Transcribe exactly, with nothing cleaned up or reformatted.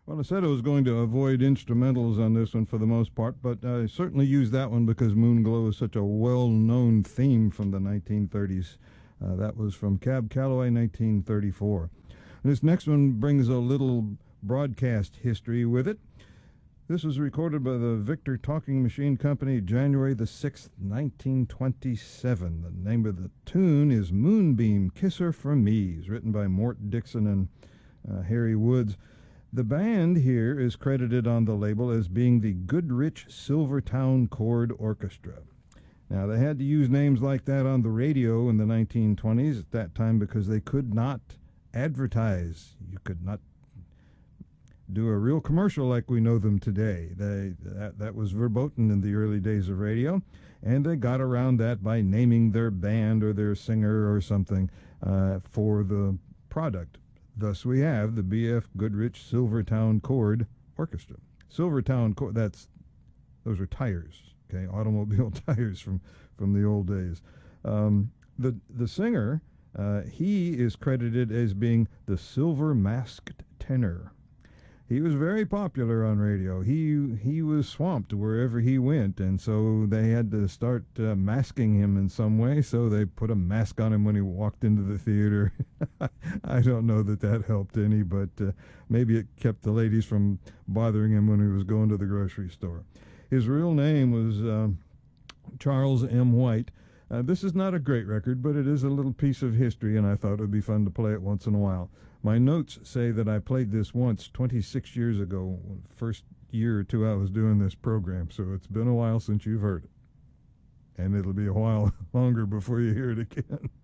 Well, I said I was going to avoid instrumentals on this one for the most part, but I certainly used that one because Moonglow is such a well-known theme from the nineteen thirties. Uh, that was from Cab Calloway, nineteen thirty-four. This next one brings a little broadcast history with it. This was recorded by the Victor Talking Machine Company, January the sixth, nineteen twenty-seven. The name of the tune is Moonbeam, Kiss Her For Me. It's written by Mort Dixon and uh, Harry Woods. The band here is credited on the label as being the Goodrich Silvertown Chord Orchestra. Now, they had to use names like that on the radio in the nineteen twenties at that time because they could not advertise. You could not do a real commercial like we know them today. They, that, that was verboten in the early days of radio, and they got around that by naming their band or their singer or something uh, for the product. Thus we have the B F Goodrich Silvertown Chord Orchestra. Silvertown Chord, that's, those are tires, okay, automobile tires from, from the old days. Um, the, the singer, uh, he is credited as being the Silver Masked Tenor. He was very popular on radio. He he was swamped wherever he went, and so they had to start uh, masking him in some way, so they put a mask on him when he walked into the theater. I don't know that that helped any, but uh, maybe it kept the ladies from bothering him when he was going to the grocery store. His real name was uh, Charles M. White. Uh, this is not a great record, but it is a little piece of history, and I thought it would be fun to play it once in a while. My notes say that I played this once twenty-six years ago, first year or two I was doing this program, so it's been a while since you've heard it. And it'll be a while longer before you hear it again.